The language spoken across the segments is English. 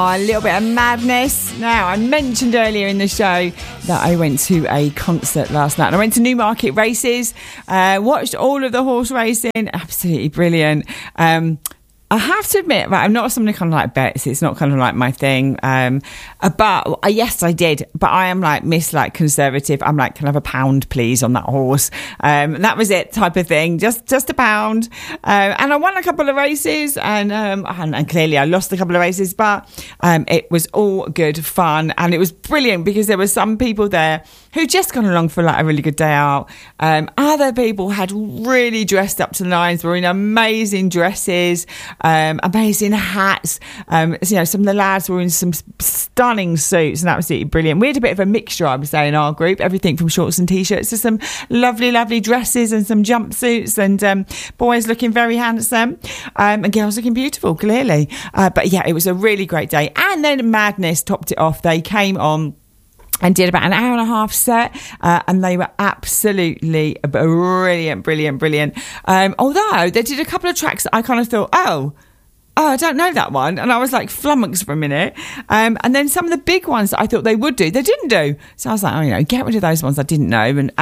A little bit of madness. Now, I mentioned earlier in the show that I went to a concert last night. I went to Newmarket Races, watched all of the horse racing. Absolutely brilliant. I have to admit, right, I'm not someone who kind of like bets. It's not kind of like my thing. But yes, I did. But I am like Miss like conservative. I'm like, can I have £1, please, on that horse? That was it, type of thing. Just £1. And I won a couple of races, and clearly I lost a couple of races. But it was all good fun, and it was brilliant because there were some people there who just gone along for like a really good day out. Other people had really dressed up to the nines, were in amazing dresses. Amazing hats. Some of the lads were in some stunning suits and absolutely brilliant. We had a bit of a mixture, I would say, in our group. Everything from shorts and t-shirts to some lovely, lovely dresses and some jumpsuits, and boys looking very handsome, and girls looking beautiful, clearly. But yeah, it was a really great day. And then Madness topped it off. They came on and did about an hour and a half set, and they were absolutely brilliant. Although they did a couple of tracks that I kind of thought, oh, I don't know that one. And I was like flummoxed for a minute. And then some of the big ones that I thought they would do, they didn't do. So I was like, get rid of those ones I didn't know. And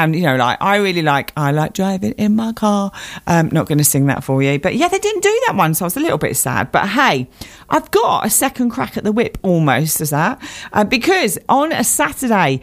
I like driving in my car. Not going to sing that for you. But yeah, they didn't do that one. So I was a little bit sad. But hey, I've got a second crack at the whip almost as that. Because on a Saturday,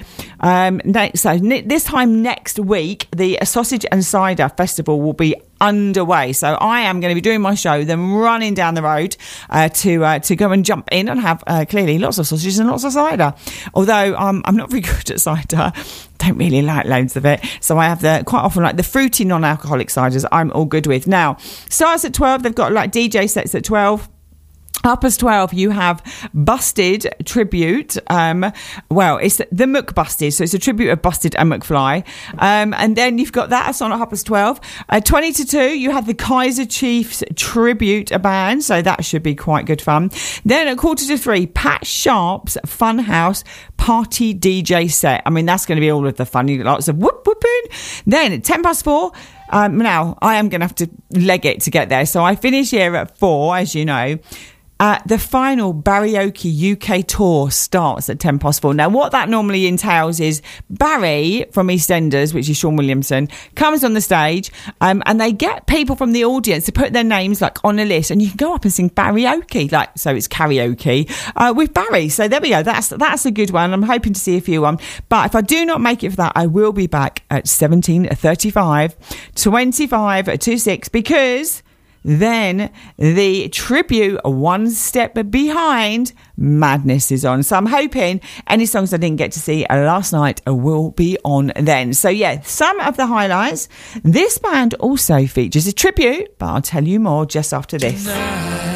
this time next week, the Sausage and Cider Festival will be underway. So I am going to be doing my show, then running down the road to go and jump in and have clearly lots of sausages and lots of cider. Although I'm not very good at cider, don't really like loads of it. So I have quite often like the fruity non-alcoholic ciders I'm all good with. Now, starts at 12. They've got like DJ sets at 12. Up as 12, you have Busted Tribute. It's the McBusted, so it's a tribute of Busted and McFly. And then you've got that on at half past 12. 20 to 2, you have the Kaiser Chiefs Tribute band, so that should be quite good fun. Then at 2:45, Pat Sharp's Funhouse Party DJ set. I mean, that's going to be all of the fun. You got lots of whooping. Then at 4:10, now I am going to have to leg it to get there, so I finish here at 4, as you know. The final Barrioke UK tour starts at 4:10. Now, what that normally entails is Barry from EastEnders, which is Sean Williamson, comes on the stage, and they get people from the audience to put their names like on a list, and you can go up and sing Barrioke, so it's karaoke with Barry. So there we go. That's a good one. I'm hoping to see a few on. But if I do not make it for that, I will be back at 17:35, 25 to 6, because then the tribute One Step Behind Madness is on. So I'm hoping any songs I didn't get to see last night will be on then. So yeah, some of the highlights. This band also features a tribute, but I'll tell you more just after this.